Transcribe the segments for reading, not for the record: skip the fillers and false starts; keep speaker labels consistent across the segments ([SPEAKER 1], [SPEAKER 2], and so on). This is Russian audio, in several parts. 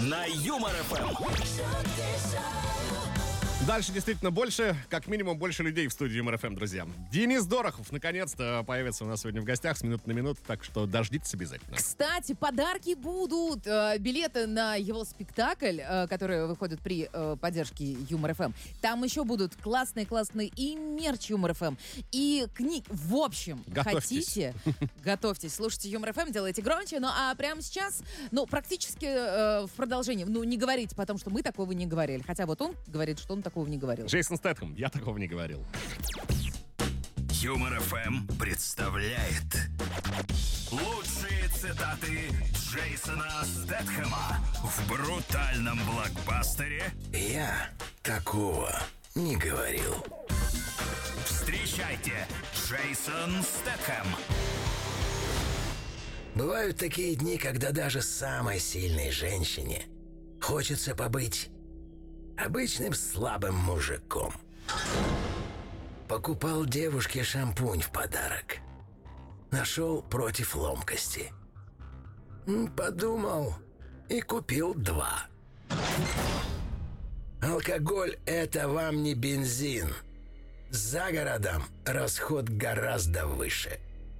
[SPEAKER 1] на Юмор ФМ.
[SPEAKER 2] Дальше действительно больше, как минимум больше людей в студии Юмор ФМ, друзья. Денис Дорохов наконец-то появится у нас сегодня в гостях с минуты на минуту, так что дождитесь обязательно.
[SPEAKER 3] Кстати, подарки будут. Билеты на его спектакль, который выходит при поддержке Юмор ФМ. Там еще будут классные и мерч Юмор ФМ, и книги. В общем,
[SPEAKER 2] Готовьтесь.
[SPEAKER 3] хотите, готовьтесь, слушайте Юмор ФМ, делайте громче. Ну, а прямо сейчас, практически в продолжении, не говорите, потому что мы такого не говорили. Хотя вот он говорит, что он такого не говорил.
[SPEAKER 2] Джейсон Стэтхэм, я такого не говорил.
[SPEAKER 1] Юмор ФМ представляет лучшие цитаты Джейсона Стэтхэма в брутальном блокбастере
[SPEAKER 4] Я такого не говорил.
[SPEAKER 1] Встречайте, Джейсон Стэтхэм.
[SPEAKER 4] Бывают такие дни, когда даже самой сильной женщине хочется побыть обычным слабым мужиком. Покупал девушке шампунь в подарок. Нашел против ломкости. Подумал и купил 2. Алкоголь — это вам не бензин. За городом расход гораздо выше.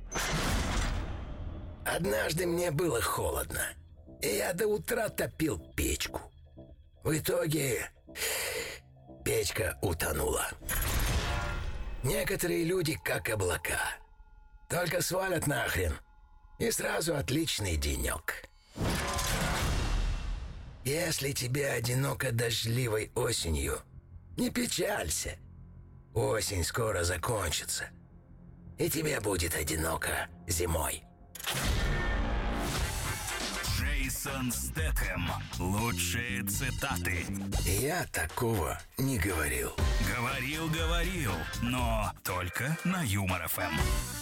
[SPEAKER 4] Однажды мне было холодно, и я до утра топил печку. В итоге печка утонула. Некоторые люди как облака. Только свалят нахрен, и сразу отличный денек. Если тебе одиноко дождливой осенью, не печалься. Осень скоро закончится, и тебе будет одиноко зимой.
[SPEAKER 1] Джейсон Стэтхэм. Лучшие цитаты.
[SPEAKER 4] Я такого не говорил.
[SPEAKER 1] Говорил, но только на Юмор ФМ.